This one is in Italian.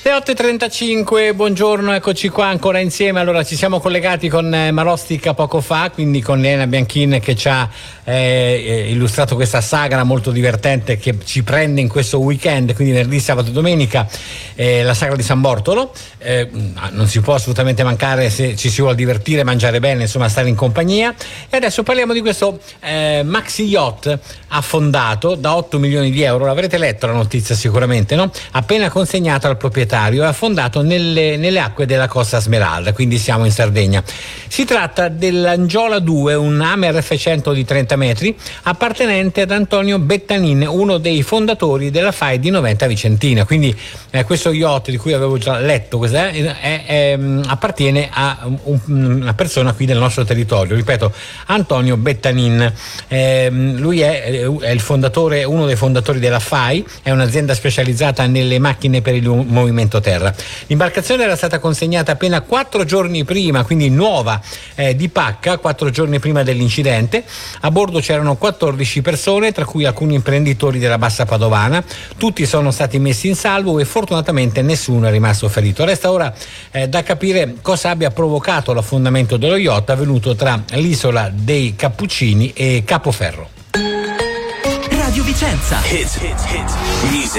Le 8.35, buongiorno, eccoci qua ancora insieme. Allora, ci siamo collegati con Marostica poco fa, quindi con Elena Bianchin che ci ha illustrato questa sagra molto divertente che ci prende in questo weekend, quindi venerdì, sabato e domenica, la sagra di San Bortolo. Non si può assolutamente mancare se ci si vuole divertire, mangiare bene, insomma stare in compagnia. E adesso parliamo di questo maxi yacht affondato da 8 milioni di euro. L'avrete letto la notizia sicuramente, no? Appena consegnato al proprietario, è affondato nelle acque della Costa Smeralda, quindi siamo in Sardegna. Si tratta dell'Angiola 2, un Amer F100 di 30 metri appartenente ad Antonio Bettanin, uno dei fondatori della FAI di Noventa Vicentina. Quindi questo yacht di cui avevo già letto appartiene a una persona qui del nostro territorio, ripeto, Antonio Bettanin. Lui è il fondatore, uno dei fondatori della FAI, è un'azienda specializzata nelle macchine per il movimento terra. L'imbarcazione era stata consegnata appena 4 giorni prima, quindi nuova di pacca, 4 giorni prima dell'incidente. A bordo c'erano 14 persone, tra cui alcuni imprenditori della Bassa Padovana. Tutti sono stati messi in salvo e fortunatamente nessuno è rimasto ferito. Resta ora da capire cosa abbia provocato l'affondamento dello yacht avvenuto tra l'isola dei Cappuccini e Capoferro. Radio Vicenza. Hit.